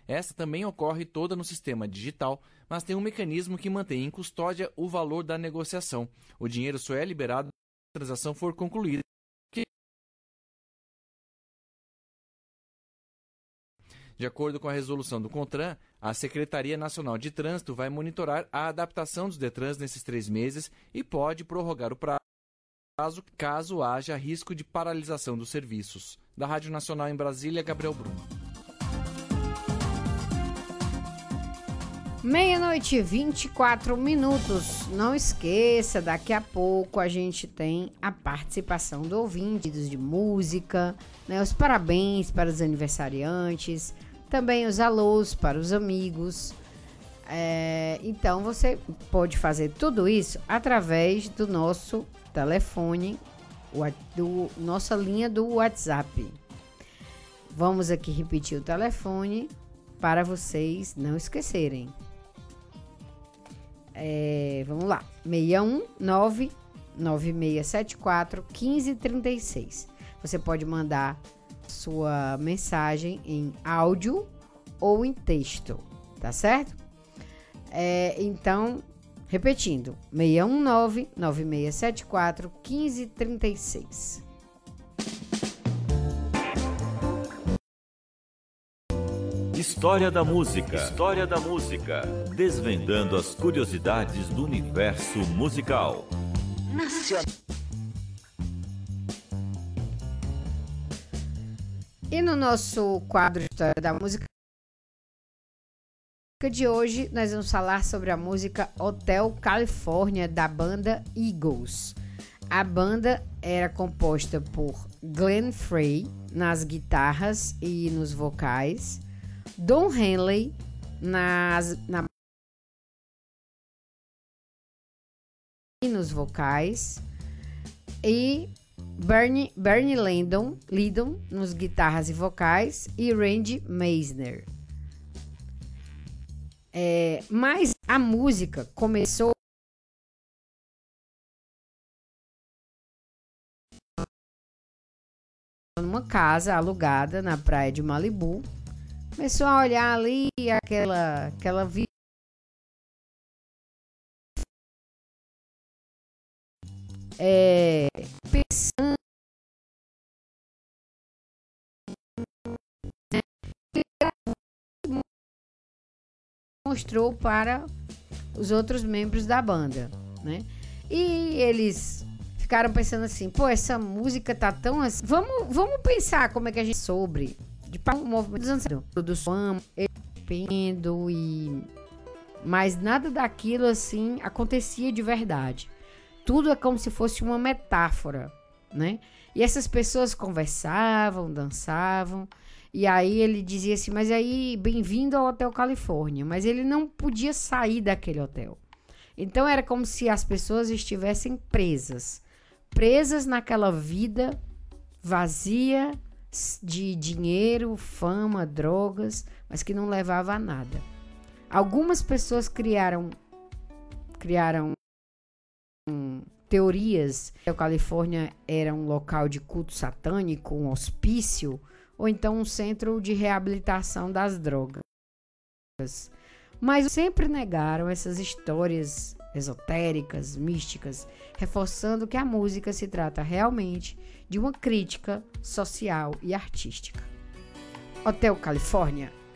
Essa também ocorre toda no sistema digital, mas tem um mecanismo que mantém em custódia o valor da negociação. O dinheiro só é liberado se a transação for concluída. De acordo com a resolução do CONTRAN, a Secretaria Nacional de Trânsito vai monitorar a adaptação dos DETRANs nesses 3 meses e pode prorrogar o prazo caso haja risco de paralisação dos serviços. Da Rádio Nacional em Brasília, Gabriel Bruno. 00:24. Não esqueça, daqui a pouco a gente tem a participação do ouvinte de música, né? Os parabéns para os aniversariantes, também os alôs para os amigos. Então você pode fazer tudo isso através do nosso telefone, nossa linha do WhatsApp. Vamos aqui repetir o telefone para vocês não esquecerem. Vamos lá, 619-9674-1536. Você pode mandar sua mensagem em áudio ou em texto, tá certo? Então, repetindo, 619-9674-1536. História da música. História da música. Desvendando as curiosidades do universo musical. Nacional. E no nosso quadro de História da Música de hoje, nós vamos falar sobre a música Hotel California, da banda Eagles. A banda era composta por Glenn Frey nas guitarras e nos vocais, Don Henley nos vocais e Bernie Lidon nos guitarras e vocais e Randy Meisner. Mas a música começou numa casa alugada na praia de Malibu. Começou a olhar ali aquela vida. Pensando, mostrou para os outros membros da banda, né? E eles ficaram pensando assim, pô, essa música tá tão assim, vamos pensar como é que a gente sobre de um movimento dos anos produção, mas nada daquilo assim acontecia de verdade. Tudo é como se fosse uma metáfora, né? E essas pessoas conversavam, dançavam, e aí ele dizia assim, mas aí, bem-vindo ao Hotel Califórnia. Mas ele não podia sair daquele hotel. Então era como se as pessoas estivessem presas naquela vida vazia de dinheiro, fama, drogas, mas que não levava a nada. Algumas pessoas criaram teorias que a Califórnia era um local de culto satânico, um hospício, ou então um centro de reabilitação das drogas. Mas sempre negaram essas histórias esotéricas, místicas, reforçando que a música se trata realmente de uma crítica social e artística. Hotel Califórnia